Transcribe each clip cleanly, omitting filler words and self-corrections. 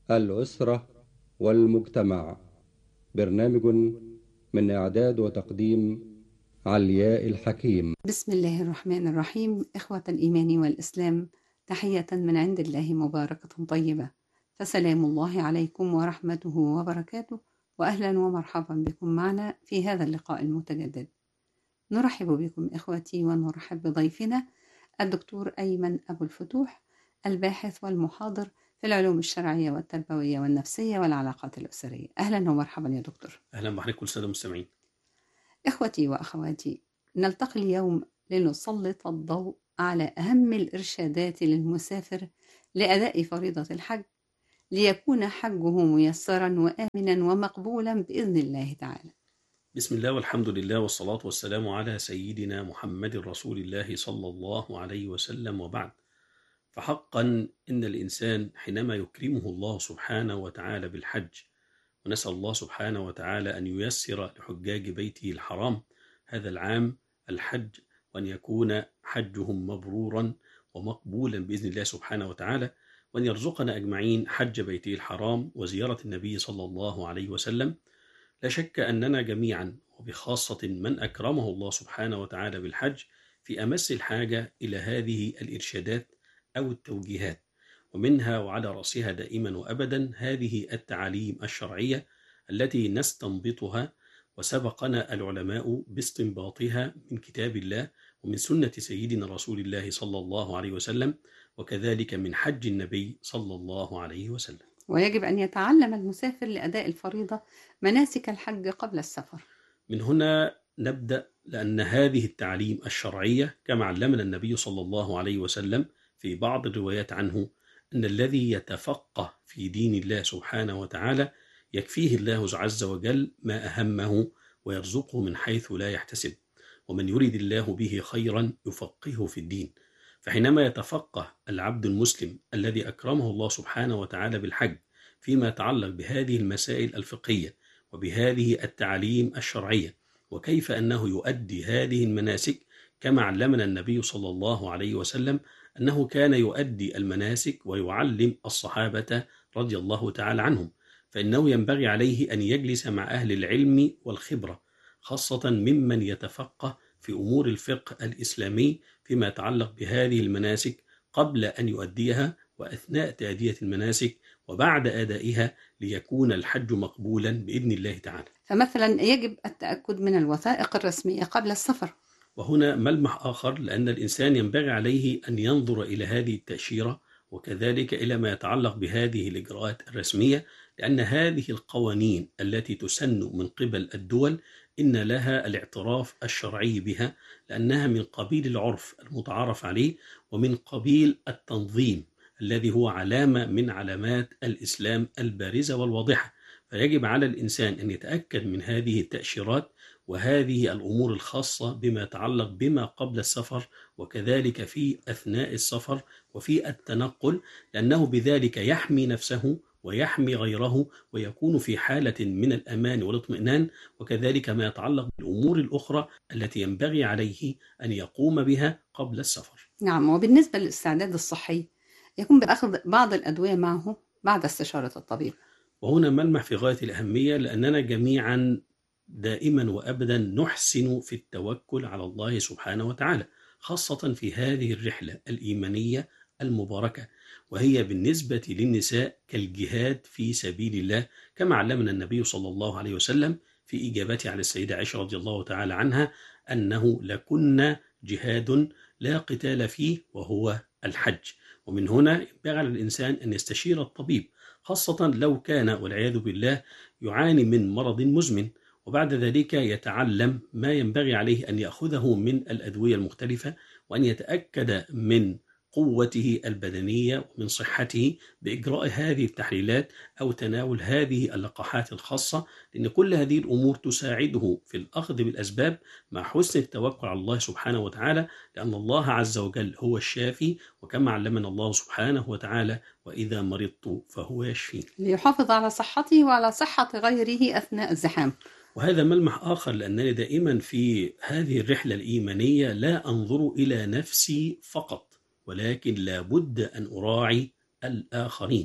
الأسرة والمجتمع. برنامج من إعداد وتقديم علياء الحكيم. بسم الله الرحمن الرحيم. إخوة الإيمان والإسلام، تحية من عند الله مباركة طيبة، فسلام الله عليكم ورحمته وبركاته، وأهلا ومرحبا بكم معنا في هذا اللقاء المتجدد. نرحب بكم إخوتي ونرحب بضيفنا الدكتور أيمن أبو الفتوح، الباحث والمحاضر في العلوم الشرعية والتربوية والنفسية والعلاقات الأسرية. أهلا ومرحبا يا دكتور. أهلا بحضرتك كل سادة المستمعين. إخوتي وأخواتي، نلتقي اليوم لنسلط الضوء على أهم الإرشادات للمسافر لأداء فريضة الحج، ليكون حجه ميسرا وآمنا ومقبولا بإذن الله تعالى. بسم الله والحمد لله والصلاة والسلام على سيدنا محمد رسول الله صلى الله عليه وسلم، وبعد. فحقا إن الإنسان حينما يكرمه الله سبحانه وتعالى بالحج، ونسأل الله سبحانه وتعالى أن ييسر لحجاج بيته الحرام هذا العام الحج، وأن يكون حجهم مبرورا ومقبولا بإذن الله سبحانه وتعالى، وأن يرزقنا أجمعين حج بيته الحرام وزيارة النبي صلى الله عليه وسلم. لا شك أننا جميعا، وبخاصة من أكرمه الله سبحانه وتعالى بالحج، في أمس الحاجة إلى هذه الإرشادات أو التوجيهات، ومنها وعلى رأسها دائما وأبدا هذه التعاليم الشرعية التي نستنبطها، وسبقنا العلماء باستنباطها من كتاب الله ومن سنة سيدنا رسول الله صلى الله عليه وسلم، وكذلك من حج النبي صلى الله عليه وسلم. ويجب أن يتعلم المسافر لأداء الفريضة مناسك الحج قبل السفر. من هنا نبدأ، لأن هذه التعليم الشرعية كما علمنا النبي صلى الله عليه وسلم في بعض الروايات عنه، أن الذي يتفقه في دين الله سبحانه وتعالى يكفيه الله عز وجل ما أهمه ويرزقه من حيث لا يحتسب، ومن يريد الله به خيرا يفقهه في الدين. فحينما يتفقه العبد المسلم الذي أكرمه الله سبحانه وتعالى بالحج فيما يتعلق بهذه المسائل الفقهية وبهذه التعليم الشرعية، وكيف أنه يؤدي هذه المناسك كما علمنا النبي صلى الله عليه وسلم أنه كان يؤدي المناسك ويعلم الصحابة رضي الله تعالى عنهم، فإنه ينبغي عليه أن يجلس مع أهل العلم والخبرة، خاصة ممن يتفقه في أمور الفقه الإسلامي فيما يتعلق بهذه المناسك قبل أن يؤديها وأثناء تأدية المناسك وبعد أدائها، ليكون الحج مقبولا بإذن الله تعالى. فمثلا يجب التأكد من الوثائق الرسمية قبل السفر. وهنا ملمح آخر، لأن الإنسان ينبغي عليه أن ينظر إلى هذه التأشيرة وكذلك إلى ما يتعلق بهذه الإجراءات الرسمية، لأن هذه القوانين التي تسن من قبل الدول إن لها الاعتراف الشرعي بها، لأنها من قبيل العرف المتعارف عليه ومن قبيل التنظيم الذي هو علامة من علامات الإسلام البارزة والواضحة. فيجب على الإنسان أن يتأكد من هذه التأشيرات وهذه الأمور الخاصة بما يتعلق بما قبل السفر وكذلك في أثناء السفر وفي التنقل، لأنه بذلك يحمي نفسه ويحمي غيره ويكون في حالة من الأمان والاطمئنان، وكذلك ما يتعلق بالأمور الأخرى التي ينبغي عليه أن يقوم بها قبل السفر. نعم، وبالنسبة للاستعداد الصحي يكون بأخذ بعض الأدوية معه بعد استشارة الطبيب. وهنا ملمح في غاية الأهمية، لأننا جميعا دائما وأبدا نحسن في التوكل على الله سبحانه وتعالى، خاصة في هذه الرحلة الإيمانية المباركة، وهي بالنسبة للنساء كالجهاد في سبيل الله، كما علمنا النبي صلى الله عليه وسلم في إجابته على السيدة عائشة رضي الله تعالى عنها أنه لكن جهاد لا قتال فيه وهو الحج. ومن هنا ينبغي على الإنسان أن يستشير الطبيب، خاصة لو كان والعياذ بالله يعاني من مرض مزمن، وبعد ذلك يتعلم ما ينبغي عليه أن يأخذه من الأدوية المختلفة، وأن يتأكد من قوته البدنية ومن صحته بإجراء هذه التحليلات أو تناول هذه اللقاحات الخاصة، لأن كل هذه الأمور تساعده في الأخذ بالأسباب مع حسن التوكل على الله سبحانه وتعالى، لأن الله عز وجل هو الشافي، وكما علمنا الله سبحانه وتعالى وإذا مرضت فهو يشفين، ليحافظ على صحته وعلى صحة غيره أثناء الزحام. وهذا ملمح آخر، لأنني دائما في هذه الرحلة الإيمانية لا أنظر إلى نفسي فقط، ولكن لا بد أن أراعي الآخرين.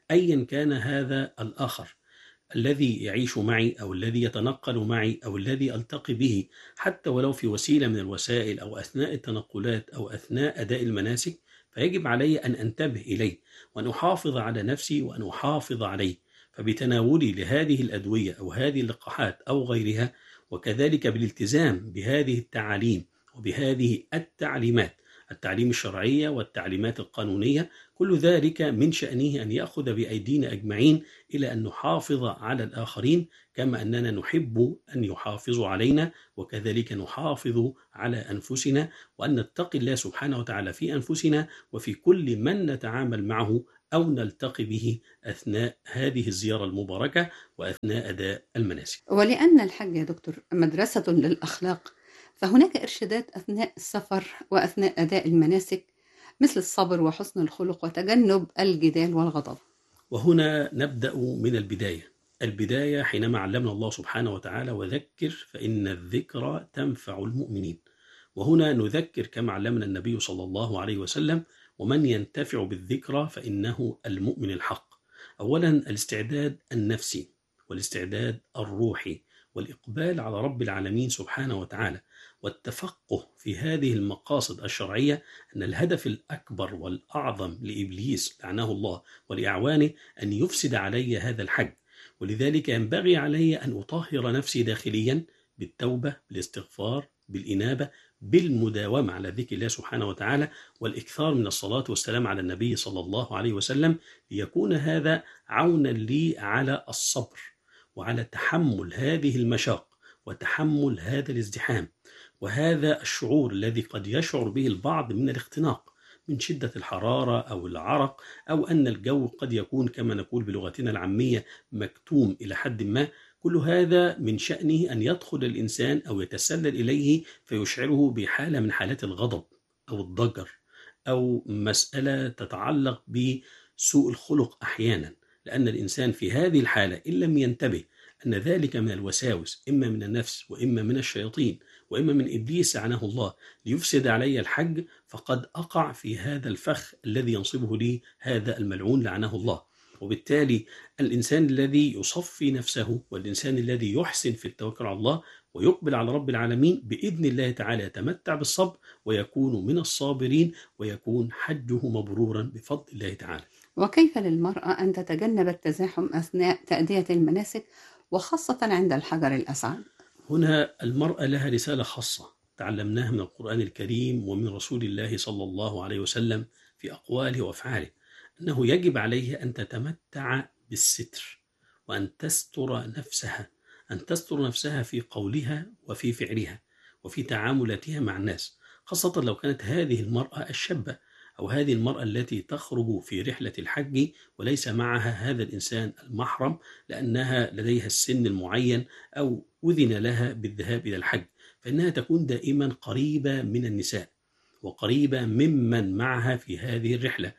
أيا كان هذا الآخر الذي يعيش معي أو الذي يتنقل معي أو الذي ألتقي به، حتى ولو في وسيلة من الوسائل أو أثناء التنقلات أو أثناء أداء المناسك، فيجب علي أن أنتبه إليه وأن أحافظ على نفسي وأن أحافظ عليه. فبتناولي لهذه الأدوية أو هذه اللقاحات أو غيرها، وكذلك بالالتزام بهذه التعاليم وبهذه التعليمات، التعليم الشرعية والتعليمات القانونية، كل ذلك من شأنه أن يأخذ بأيدينا أجمعين إلى أن نحافظ على الآخرين كما أننا نحب أن يحافظوا علينا، وكذلك نحافظ على أنفسنا، وأن نتقي الله سبحانه وتعالى في أنفسنا وفي كل من نتعامل معه أو نلتقي به أثناء هذه الزيارة المباركة وأثناء أداء المناسك. ولأن الحج يا دكتور مدرسة للأخلاق، فهناك إرشادات أثناء السفر وأثناء أداء المناسك مثل الصبر وحسن الخلق وتجنب الجدال والغضب. وهنا نبدأ من البداية حينما علمنا الله سبحانه وتعالى: وذكر فإن الذكرى تنفع المؤمنين. وهنا نذكر كما علمنا النبي صلى الله عليه وسلم: ومن ينتفع بالذكرى فإنه المؤمن الحق. أولا الاستعداد النفسي والاستعداد الروحي والإقبال على رب العالمين سبحانه وتعالى، والتفقه في هذه المقاصد الشرعية، أن الهدف الأكبر والأعظم لإبليس لعنه الله ولأعوانه أن يفسد علي هذا الحج. ولذلك ينبغي علي أن أطهر نفسي داخليا بالتوبة، بالاستغفار، بالإنابة، بالمداومة على ذكر الله سبحانه وتعالى، والإكثار من الصلاة والسلام على النبي صلى الله عليه وسلم، ليكون هذا عونا لي على الصبر وعلى تحمل هذه المشاق وتحمل هذا الازدحام وهذا الشعور الذي قد يشعر به البعض من الاختناق من شدة الحرارة أو العرق، أو أن الجو قد يكون كما نقول بلغتنا العامية مكتوم إلى حد ما. كل هذا من شأنه أن يدخل الإنسان أو يتسلل إليه فيشعره بحالة من حالات الغضب أو الضجر أو مسألة تتعلق بسوء الخلق أحيانا، لأن الإنسان في هذه الحالة إن لم ينتبه أن ذلك من الوساوس، إما من النفس وإما من الشياطين وإما من إبليس لعنه الله ليفسد علي الحج، فقد أقع في هذا الفخ الذي ينصبه لي هذا الملعون لعنه الله. وبالتالي الإنسان الذي يصفي نفسه والإنسان الذي يحسن في التوكل على الله ويقبل على رب العالمين بإذن الله تعالى يتمتع بالصبر ويكون من الصابرين ويكون حجه مبرورا بفضل الله تعالى. وكيف للمرأة أن تتجنب التزاحم أثناء تأدية المناسك وخاصة عند الحجر الأسعد؟ هنا المرأة لها رسالة خاصة تعلمناها من القرآن الكريم ومن رسول الله صلى الله عليه وسلم في أقواله وأفعاله، أنه يجب عليه أن تتمتع بالستر وأن تستر نفسها، أن تستر نفسها في قولها وفي فعلها وفي تعاملاتها مع الناس، خاصة لو كانت هذه المرأة الشابة أو هذه المرأة التي تخرج في رحلة الحج وليس معها هذا الإنسان المحرم لأنها لديها السن المعين أو أذن لها بالذهاب إلى الحج، فإنها تكون دائما قريبة من النساء وقريبة ممن معها في هذه الرحلة،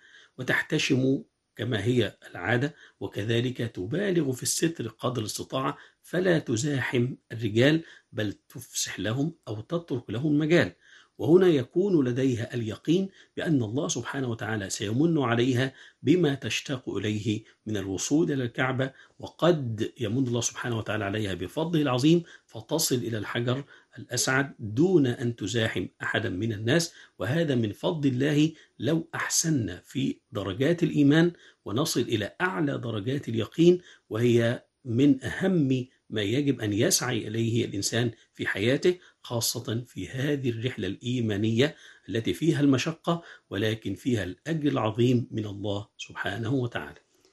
وتحتشم كما هي العادة، وكذلك تبالغ في الستر قدر الاستطاعة، فلا تزاحم الرجال بل تفسح لهم أو تترك لهم مجال. وهنا يكون لديها اليقين بأن الله سبحانه وتعالى سيمن عليها بما تشتاق إليه من الوصول إلى الكعبة، وقد يمن الله سبحانه وتعالى عليها بفضله العظيم فتصل إلى الحجر الأسعد دون أن تزاحم أحدا من الناس. وهذا من فضل الله لو أحسننا في درجات الإيمان ونصل إلى أعلى درجات اليقين، وهي من أهم ما يجب أن يسعى إليه الإنسان في حياته، خاصة في هذه الرحلة الإيمانية التي فيها المشقة ولكن فيها الأجر العظيم من الله سبحانه وتعالى.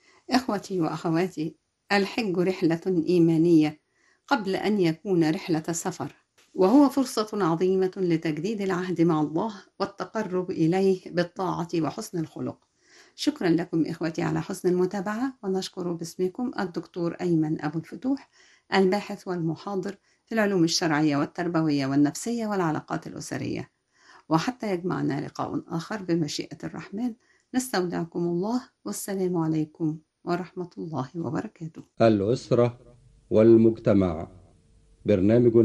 إخوتي وأخواتي، الحج رحلة إيمانية قبل أن يكون رحلة سفر، وهو فرصة عظيمة لتجديد العهد مع الله والتقرب إليه بالطاعة وحسن الخلق. شكرا لكم إخوتي على حسن المتابعة، ونشكر باسمكم الدكتور أيمن أبو الفتوح، الباحث والمحاضر في العلوم الشرعية والتربوية والنفسية والعلاقات الأسرية. وحتى يجمعنا لقاء آخر بمشيئة الرحمن، نستودعكم الله، والسلام عليكم ورحمة الله وبركاته. الأسرة والمجتمع، برنامج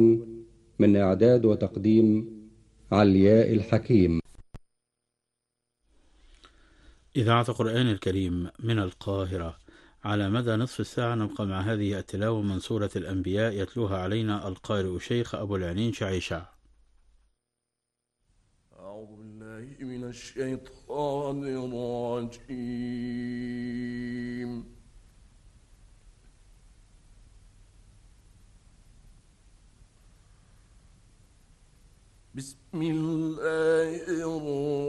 من إعداد وتقديم علياء الحكيم. إذاعة القرآن الكريم من القاهرة. على مدى نصف الساعة نبقى مع هذه التلاوة من سورة الأنبياء، يتلوها علينا القارئ الشيخ أبو العنين شعيشع. أعوذ بالله من الشيطان الرجيم. بسم الله الرحمن